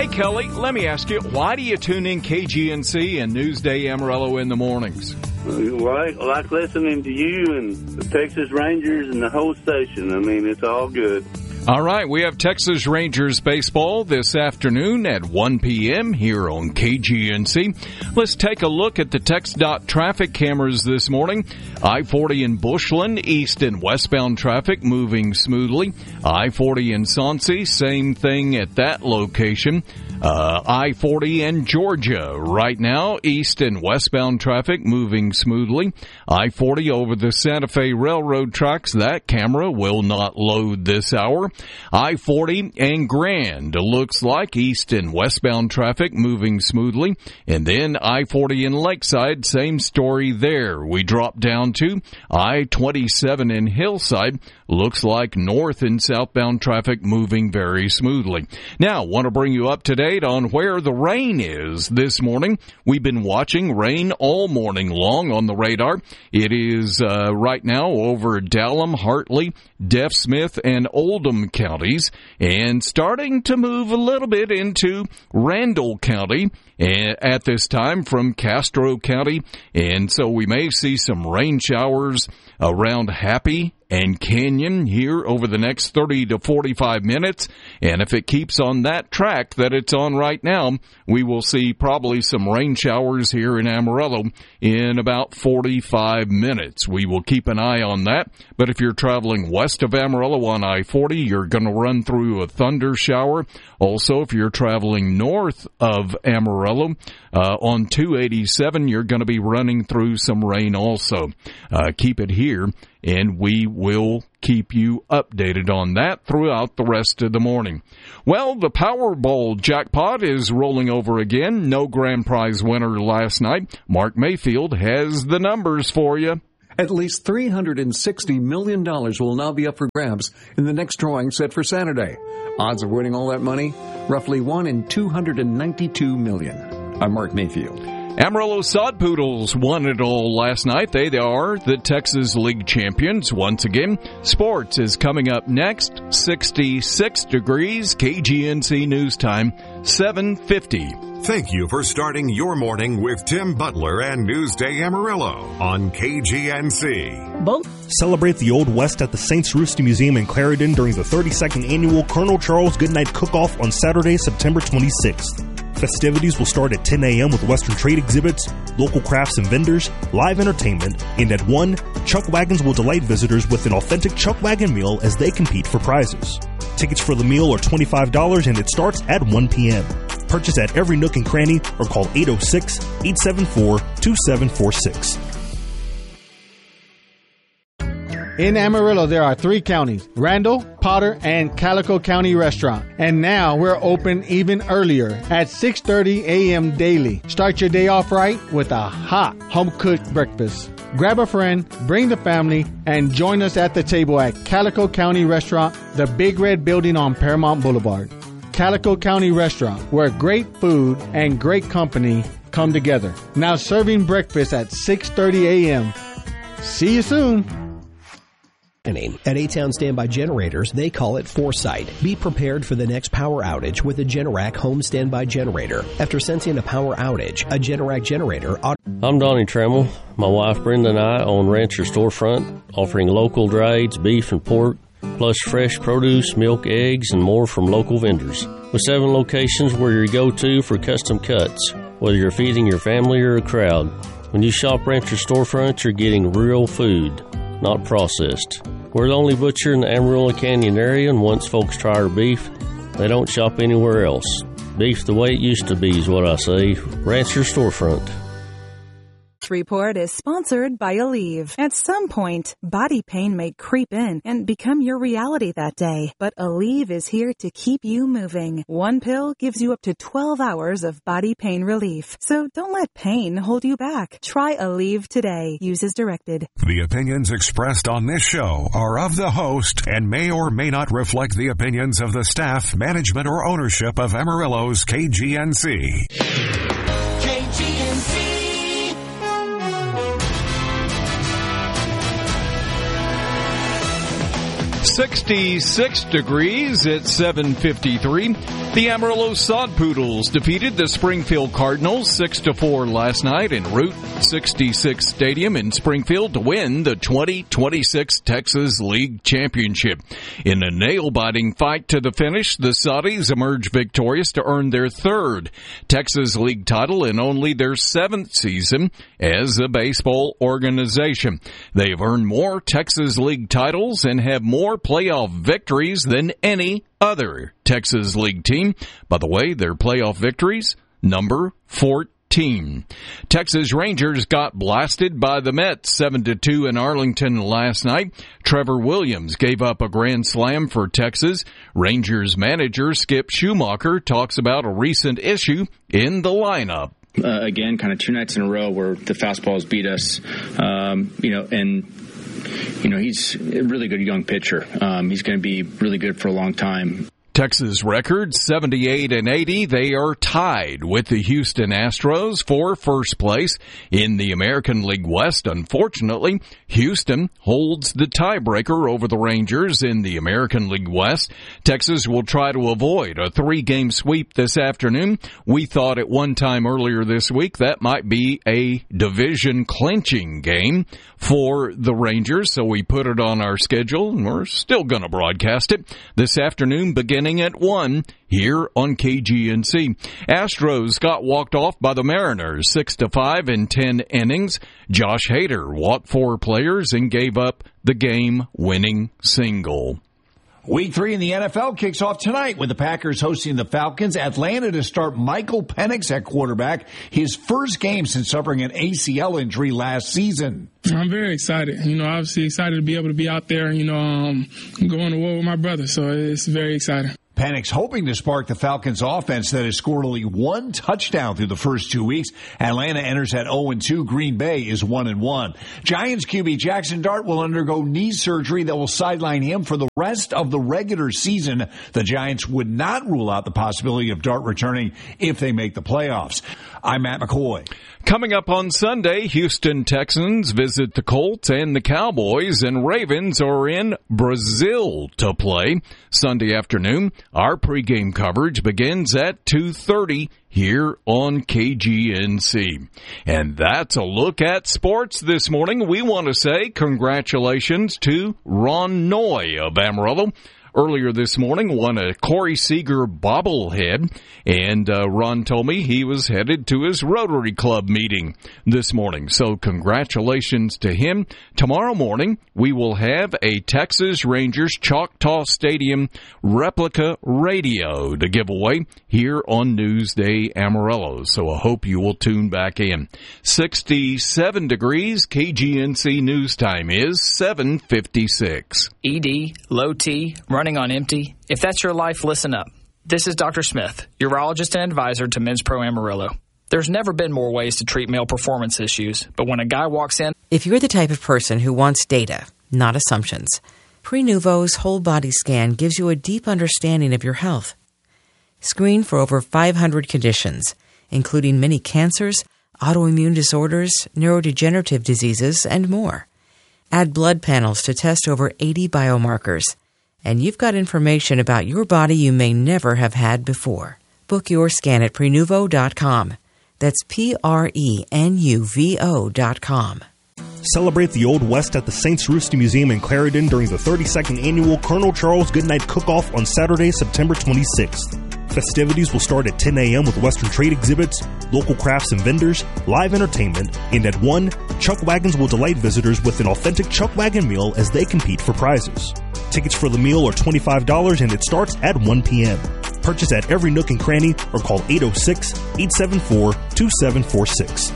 Hey, Kelly, let me ask you, why do you tune in KGNC and Newsday Amarillo in the mornings? Like listening to you and the Texas Rangers and the whole station. I mean, it's all good. All right, we have Texas Rangers baseball this afternoon at 1 p.m. here on KGNC. Let's take a look at the TxDOT traffic cameras this morning. I-40 in Bushland, east and westbound traffic moving smoothly. I-40 in Soncy, same thing at that location. I-40 in Georgia right now, east and westbound traffic moving smoothly. I-40 over the Santa Fe Railroad tracks, that camera will not load this hour. I-40 and Grand looks like east and westbound traffic moving smoothly. And then I-40 in Lakeside, same story there. We drop down to I-27 in Hillside, looks like north and southbound traffic moving very smoothly. Now, want to bring you up to date on where the rain is this morning. We've been watching rain all morning long on the radar. It is right now over Dallam, Hartley, Deaf Smith, and Oldham counties, and starting to move a little bit into Randall County at this time from Castro County. And so we may see some rain showers around Happy and Canyon here over the next 30 to 45 minutes. And if it keeps on that track that it's on right now, we will see probably some rain showers here in Amarillo in about 45 minutes. We will keep an eye on that. But if you're traveling west of Amarillo on I-40, you're going to run through a thunder shower. Also, if you're traveling north of Amarillo on 287, you're going to be running through some rain also. Keep it here, and we will keep you updated on that throughout the rest of the morning. Well, the Powerball jackpot is rolling over again. No grand prize winner last night. Mark Mayfield has the numbers for you. At least $360 million will now be up for grabs in the next drawing set for Saturday. Odds of winning all that money? Roughly 1 in 292 million. I'm Mark Mayfield. Amarillo Sod Poodles won it all last night. They are the Texas League champions once again. Sports is coming up next. 66 degrees, KGNC News Time, 7:50. Thank you for starting your morning with Tim Butler and Newsday Amarillo on KGNC. Both celebrate the Old West at the Saints Rooster Museum in Clarendon during the 32nd Annual Colonel Charles Goodnight Cook-Off on Saturday, September 26th. Festivities will start at 10 a.m. with Western trade exhibits, local crafts and vendors, live entertainment, and at 1, Chuck Wagons will delight visitors with an authentic Chuck Wagon meal as they compete for prizes. Tickets for the meal are $25 and it starts at 1 p.m. Purchase at every nook and cranny or call 806-874-2746. In Amarillo, there are 3 counties, Randall, Potter, and Calico County Restaurant. And now we're open even earlier at 6:30 a.m. daily. Start your day off right with a hot home-cooked breakfast. Grab a friend, bring the family, and join us at the table at Calico County Restaurant, the Big Red Building on Paramount Boulevard. Calico County Restaurant, where great food and great company come together. Now serving breakfast at 6:30 a.m. See you soon. At A-Town Standby Generators, they call it foresight. Be prepared for the next power outage with a Generac home standby generator. After sensing a power outage, a Generac generator... I'm Donnie Trammell. My wife Brenda and I own Rancher Storefront, offering local dry aged beef and pork, plus fresh produce, milk, eggs, and more from local vendors. With 7 locations, we're your go-to for custom cuts, whether you're feeding your family or a crowd. When you shop Rancher Storefront, you're getting real food, not processed. We're the only butcher in the Amarillo Canyon area, and once folks try our beef, they don't shop anywhere else. Beef the way it used to be is what I say. Rancher Storefront. This report is sponsored by Aleve. At some point, body pain may creep in and become your reality that day. But Aleve is here to keep you moving. One pill gives you up to 12 hours of body pain relief. So don't let pain hold you back. Try Aleve today. Use as directed. The opinions expressed on this show are of the host and may or may not reflect the opinions of the staff, management, or ownership of Amarillo's KGNC. KGNC. 66 degrees at 7:53. The Amarillo Sod Poodles defeated the Springfield Cardinals 6-4 last night in Route 66 Stadium in Springfield to win the 2026 Texas League Championship. In a nail-biting fight to the finish, the Saudis emerged victorious to earn their third Texas League title in only their seventh season as a baseball organization. They've earned more Texas League titles and have more playoff victories than any other Texas League team. By the way, their playoff victories, number 14. Texas Rangers got blasted by the Mets 7-2 in Arlington last night. Trevor Williams gave up a grand slam for Texas. Rangers manager Skip Schumacher talks about a recent issue in the lineup. Again, kind of two nights in a row where the fastballs beat us, he's a really good young pitcher. He's going to be really good for a long time. Texas record 78-80. They are tied with the Houston Astros for first place in the American League West. Unfortunately, Houston holds the tiebreaker over the Rangers in the American League West. Texas will try to avoid a 3-game sweep this afternoon. We thought at one time earlier this week that might be a division clinching game for the Rangers, so we put it on our schedule, and we're still going to broadcast it this afternoon beginning at 1 here on KGNC. Astros got walked off by the Mariners 6-5 in 10 innings. Josh Hader walked 4 players and gave up the game-winning single. Week 3 in the NFL kicks off tonight with the Packers hosting the Falcons. Atlanta to start Michael Penix at quarterback, his first game since suffering an ACL injury last season. I'm very excited. Obviously excited to be able to be out there, going to war with my brother. So it's very exciting. Penix hoping to spark the Falcons' offense that has scored only 1 touchdown through the first 2 weeks. Atlanta enters at 0-2. Green Bay is 1-1. Giants QB Jackson Dart will undergo knee surgery that will sideline him for the rest of the regular season. The Giants would not rule out the possibility of Dart returning if they make the playoffs. I'm Matt McCoy. Coming up on Sunday, Houston Texans visit the Colts, and the Cowboys and Ravens are in Brazil to play Sunday afternoon. Our pregame coverage begins at 2:30 here on KGNC. And that's a look at sports this morning. We want to say congratulations to Ron Noy of Amarillo. Earlier this morning, won a Corey Seager bobblehead, and Ron told me he was headed to his Rotary Club meeting this morning. So congratulations to him. Tomorrow morning, we will have a Texas Rangers Choctaw Stadium replica radio to give away here on Newsday Amarillo. So I hope you will tune back in. 67 degrees, KGNC News Time is 7:56. ED, low T, running on empty. If that's your life, listen up. This is Dr. Smith, urologist and advisor to Men's Pro Amarillo. There's never been more ways to treat male performance issues, but when a guy walks in... If you're the type of person who wants data, not assumptions, Prenuvo's whole body scan gives you a deep understanding of your health. Screen for over 500 conditions, including many cancers, autoimmune disorders, neurodegenerative diseases, and more. Add blood panels to test over 80 biomarkers. And you've got information about your body you may never have had before. Book your scan at Prenuvo.com. That's Prenuvo.com. Celebrate the Old West at the Saints Rooster Museum in Clarendon during the 32nd Annual Colonel Charles Goodnight Cook-Off on Saturday, September 26th. Festivities will start at 10 a.m. with Western trade exhibits, local crafts and vendors, live entertainment, and at 1, Chuck Wagons will delight visitors with an authentic Chuck Wagon meal as they compete for prizes. Tickets for the meal are $25 and it starts at 1 p.m. Purchase at every nook and cranny or call 806-874-2746.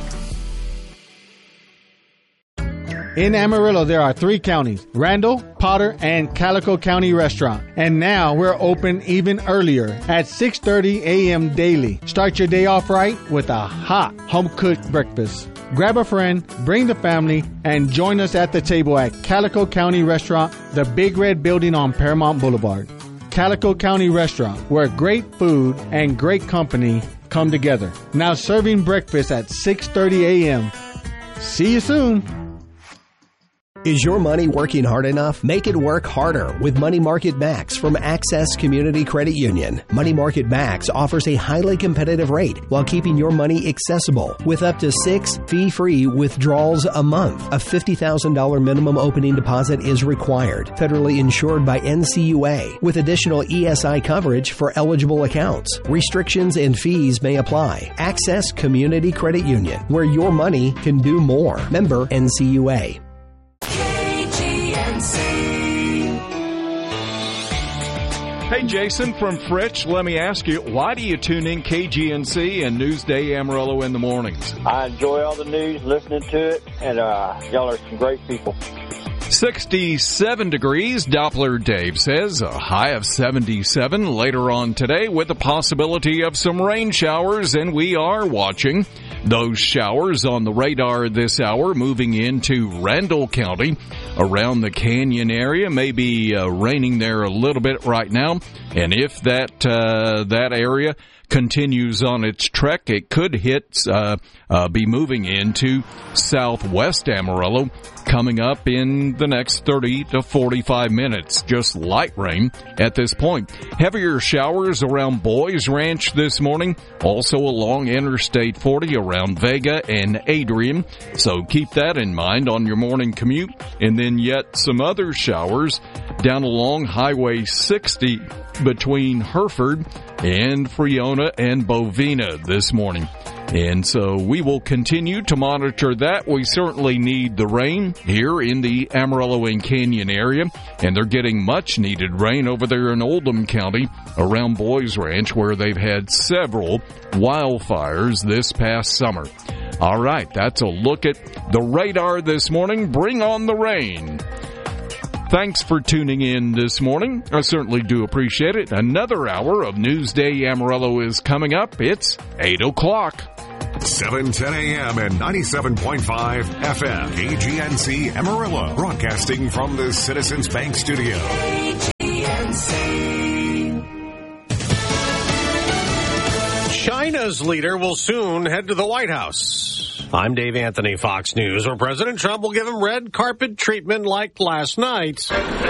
In Amarillo, there are 3 counties, Randall, Potter, and Calico County Restaurant. And now we're open even earlier at 6:30 a.m. daily. Start your day off right with a hot home-cooked breakfast. Grab a friend, bring the family, and join us at the table at Calico County Restaurant, the Big Red Building on Paramount Boulevard. Calico County Restaurant, where great food and great company come together. Now serving breakfast at 6:30 a.m. See you soon. Is your money working hard enough? Make it work harder with Money Market Max from Access Community Credit Union. Money Market Max offers a highly competitive rate while keeping your money accessible with up to 6 fee-free withdrawals a month. A $50,000 minimum opening deposit is required. Federally insured by NCUA with additional ESI coverage for eligible accounts. Restrictions and fees may apply. Access Community Credit Union, where your money can do more. Member NCUA. Hey, Jason from Fritch, let me ask you, why do you tune in KGNC and Newsday Amarillo in the mornings? I enjoy all the news, listening to it, and y'all are some great people. 67 degrees, Doppler Dave says, a high of 77 later on today with the possibility of some rain showers, and we are watching those showers on the radar this hour moving into Randall County around the Canyon area. Maybe raining there a little bit right now, and if that area continues on its trek, it could be moving into southwest Amarillo coming up in the next 30 to 45 minutes. Just light rain at this point. Heavier showers around Boys Ranch this morning, also along Interstate 40 around Vega and Adrian. So keep that in mind on your morning commute. And then yet some other showers down along Highway 60 between Hereford and Friona and Bovina this morning. And so we will continue to monitor that. We certainly need the rain here in the Amarillo and Canyon area, and they're getting much needed rain over there in Oldham County around Boys Ranch, where they've had several wildfires this past summer. All right, that's a look at the radar this morning. Bring on the rain. Thanks for tuning in this morning. I certainly do appreciate it. Another hour of Newsday Amarillo is coming up. It's 8 o'clock. 7:10 a.m. and 97.5 FM. KGNC Amarillo. Broadcasting from the Citizens Bank Studio. China's leader will soon head to the White House. I'm Dave Anthony, Fox News, where President Trump will give him red carpet treatment like last night,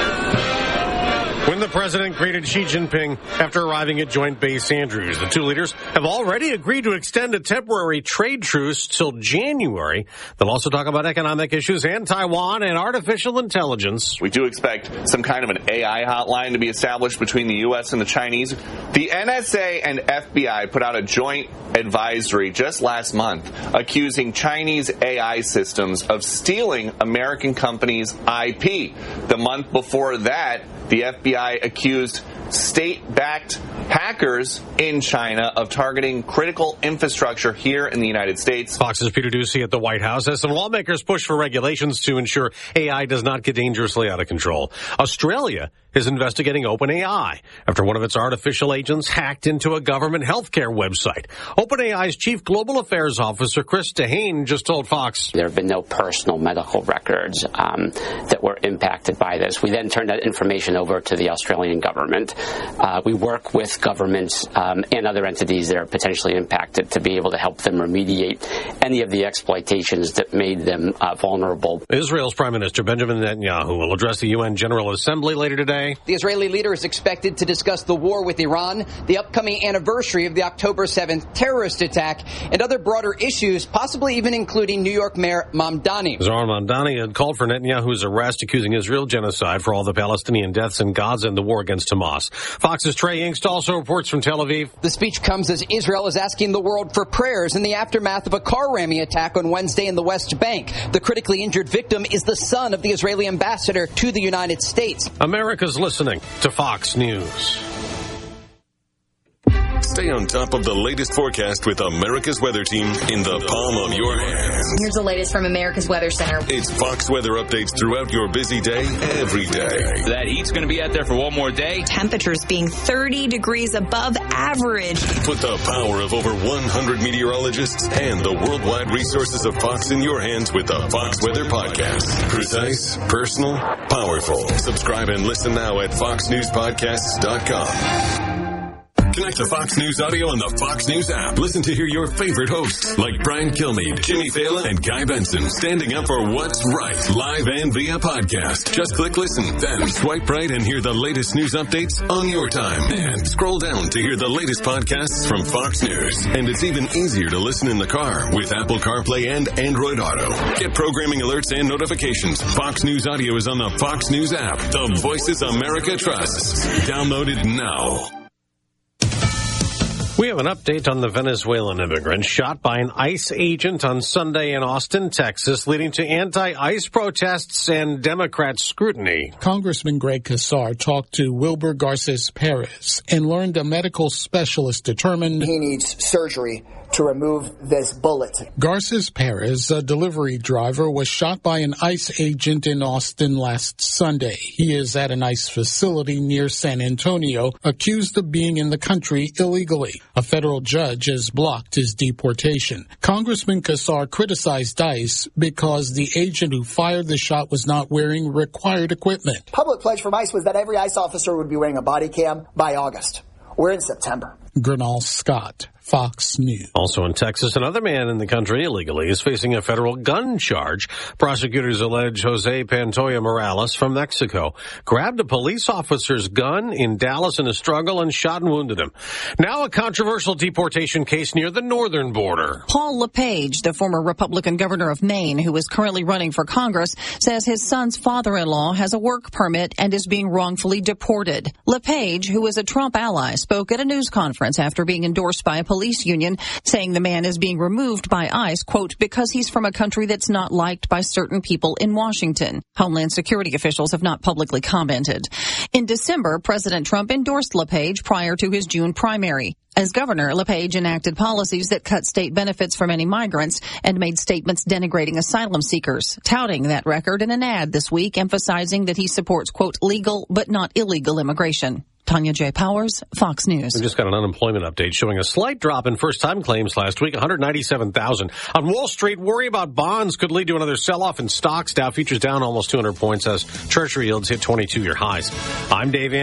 when the president greeted Xi Jinping after arriving at Joint Base Andrews. The two leaders have already agreed to extend a temporary trade truce till January. They'll also talk about economic issues and Taiwan and artificial intelligence. We do expect some kind of an AI hotline to be established between the U.S. and the Chinese. The NSA and FBI put out a joint advisory just last month accusing Chinese AI systems of stealing American companies' IP. The month before that, the FBI accused state-backed hackers in China of targeting critical infrastructure here in the United States. Fox's Peter Doocy at the White House as some lawmakers push for regulations to ensure AI does not get dangerously out of control. Australia is investigating OpenAI after one of its artificial agents hacked into a government healthcare website. OpenAI's Chief Global Affairs Officer Chris Dehane just told Fox, there have been no personal medical records that were impacted by this. We then turned that information over to the Australian government. We work with governments and other entities that are potentially impacted to be able to help them remediate any of the exploitations that made them vulnerable. Israel's Prime Minister Benjamin Netanyahu will address the UN General Assembly later today. The Israeli leader is expected to discuss the war with Iran, the upcoming anniversary of the October 7th terrorist attack, and other broader issues, possibly even including New York Mayor Mamdani. Zohar Mamdani had called for Netanyahu's arrest, accusing Israel of genocide for all the Palestinian deaths in Gaza and the war against Hamas. Fox's Trey Inkst also reports from Tel Aviv. The speech comes as Israel is asking the world for prayers in the aftermath of a car ramming attack on Wednesday in the West Bank. The critically injured victim is the son of the Israeli ambassador to the United States. America's listening to Fox News. Stay on top of the latest forecast with America's Weather Team in the palm of your hands. Here's the latest from America's Weather Center. It's Fox weather updates throughout your busy day, every day. That heat's going to be out there for one more day. Temperatures being 30 degrees above average. Put the power of over 100 meteorologists and the worldwide resources of Fox in your hands with the Fox Weather Podcast. Precise, personal, powerful. Subscribe and listen now at foxnewspodcasts.com. Connect to Fox News Audio on the Fox News app. Listen to hear your favorite hosts like Brian Kilmeade, Jimmy Fallon, and Guy Benson standing up for what's right, live and via podcast. Just click listen, then swipe right and hear the latest news updates on your time. And scroll down to hear the latest podcasts from Fox News. And it's even easier to listen in the car with Apple CarPlay and Android Auto. Get programming alerts and notifications. Fox News Audio is on the Fox News app. The voices America trusts. Download it now. We have an update on the Venezuelan immigrant shot by an ICE agent on Sunday in Austin, Texas, leading to anti-ICE protests and Democrat scrutiny. Congressman Greg Casar talked to Wilbur Garces Perez and learned a medical specialist determined he needs surgery to remove this bullet. Garces Perez, a delivery driver, was shot by an ICE agent in Austin last Sunday. He is at an ICE facility near San Antonio, accused of being in the country illegally. A federal judge has blocked his deportation. Congressman Casar criticized ICE because the agent who fired the shot was not wearing required equipment. Public pledge from ICE was that every ICE officer would be wearing a body cam by August. We're in September. Gernal Scott, Fox News. Also in Texas, another man in the country illegally is facing a federal gun charge. Prosecutors allege Jose Pantoja Morales from Mexico grabbed a police officer's gun in Dallas in a struggle and shot and wounded him. Now a controversial deportation case near the northern border. Paul LePage, the former Republican governor of Maine, who is currently running for Congress, says his son's father-in-law has a work permit and is being wrongfully deported. LePage, who is a Trump ally, spoke at a news conference after being endorsed by a police union, saying the man is being removed by ICE, quote, because he's from a country that's not liked by certain people in Washington. Homeland Security officials have not publicly commented. In December, President Trump endorsed LePage prior to his June primary. As governor, LePage enacted policies that cut state benefits for many migrants and made statements denigrating asylum seekers, touting that record in an ad this week, emphasizing that he supports, quote, legal but not illegal immigration. Tanya J. Powers, Fox News. We just got an unemployment update showing a slight drop in first-time claims last week, 197,000. On Wall Street, worry about bonds could lead to another sell-off in stocks. Dow futures down almost 200 points as Treasury yields hit 22-year highs. I'm Dave